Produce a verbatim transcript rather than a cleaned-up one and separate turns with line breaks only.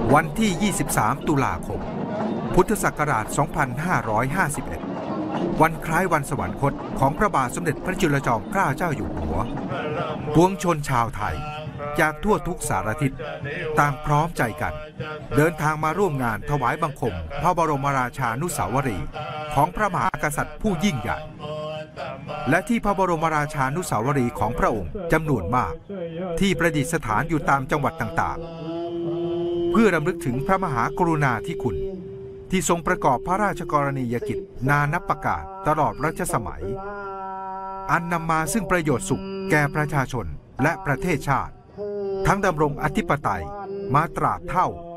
วันที่ ยี่สิบสาม ตุลาคม พุทธศักราช สองพันห้าร้อยห้าสิบเอ็ด วันคล้ายวันสวรรคตของพระบาทสมเด็จพระจุลจอมเกล้าเจ้าอยู่หัวปวงชนชาวไทยจากทั่วทุกสารทิศต่างพร้อมใจกันเดินทางมาร่วมงานถวายบังคมพระบรมราชานุสาวรีย์ของพระมหากษัตริย์ผู้ยิ่งใหญ่และที่พระบรมราชานุสาวรีย์ของพระองค์จำนวนมากที่ประดิษฐานอยู่ตามจังหวัดต่างๆเพื่อรำลึกถึงพระมหากรุณาธิคุณที่ทรงประกอบพระราชกรณียกิจนานับประการตลอดรัชสมัยอันนำมาซึ่งประโยชน์สุขแก่ประชาชนและประเทศชาติทั้งดำรงอธิปไตยมาตราบเท่า